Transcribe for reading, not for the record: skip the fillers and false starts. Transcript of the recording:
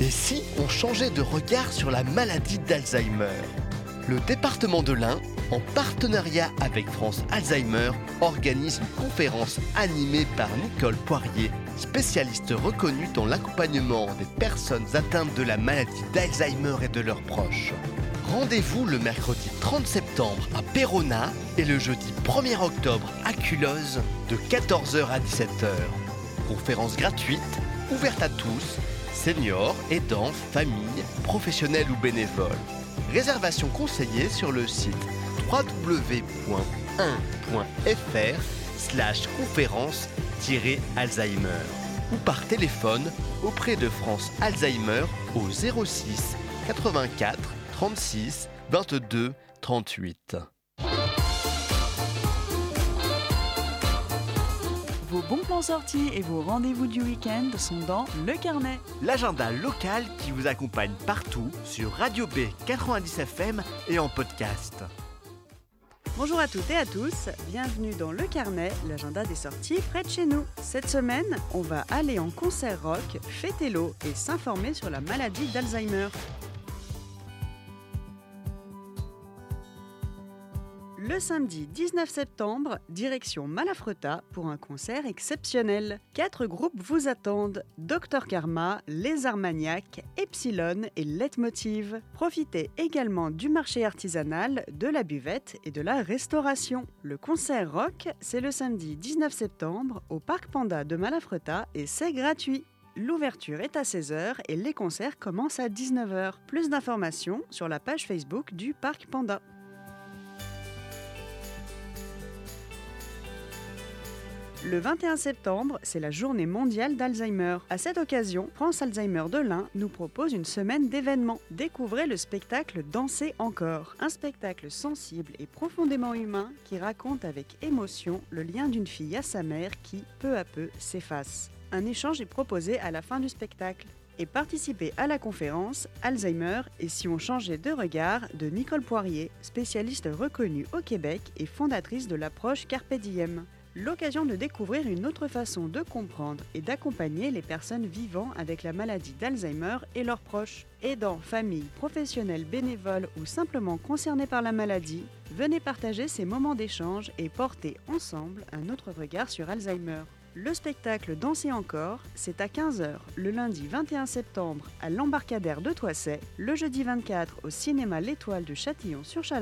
Et si on changeait de regard sur la maladie d'Alzheimer ? Le département de l'Ain, en partenariat avec France Alzheimer, organise une conférence animée par Nicole Poirier, spécialiste reconnue dans l'accompagnement des personnes atteintes de la maladie d'Alzheimer et de leurs proches. Rendez-vous le mercredi 30 septembre à Péronat et le jeudi 1er octobre à Culloz de 14h à 17h. Conférence gratuite, ouverte à tous, seniors, aidants, familles, professionnels ou bénévoles. Réservation conseillée sur le site www.1.fr/conférence-alzheimer ou par téléphone auprès de France Alzheimer au 06 84 36 22 38. Vos bons plans sortis et vos rendez-vous du week-end sont dans Le Carnet. L'agenda local qui vous accompagne partout sur Radio B 90 FM et en podcast. Bonjour à toutes et à tous, bienvenue dans Le Carnet, l'agenda des sorties près de chez nous. Cette semaine, on va aller en concert rock, fêter l'eau et s'informer sur la maladie d'Alzheimer. Le samedi 19 septembre, direction Malafreta pour un concert exceptionnel. 4 groupes vous attendent, Dr Karma, Les Armagnacs, Epsilon et Leitmotiv. Profitez également du marché artisanal, de la buvette et de la restauration. Le concert rock, c'est le samedi 19 septembre au Parc Panda de Malafreta et c'est gratuit. L'ouverture est à 16h et les concerts commencent à 19h. Plus d'informations sur la page Facebook du Parc Panda. Le 21 septembre, c'est la journée mondiale d'Alzheimer. À cette occasion, France Alzheimer de l'Ain nous propose une semaine d'événements. Découvrez le spectacle Danser encore, un spectacle sensible et profondément humain qui raconte avec émotion le lien d'une fille à sa mère qui, peu à peu, s'efface. Un échange est proposé à la fin du spectacle. Et participez à la conférence Alzheimer et si on changeait de regard de Nicole Poirier, spécialiste reconnue au Québec et fondatrice de l'approche Carpe Diem. L'occasion de découvrir une autre façon de comprendre et d'accompagner les personnes vivant avec la maladie d'Alzheimer et leurs proches. Aidants, familles, professionnels, bénévoles ou simplement concernés par la maladie, venez partager ces moments d'échange et porter ensemble un autre regard sur Alzheimer. Le spectacle Danser encore, c'est à 15h le lundi 21 septembre à l'Embarcadère de Toisset, le jeudi 24 au cinéma L'Étoile de Châtillon-sur-Chalaronne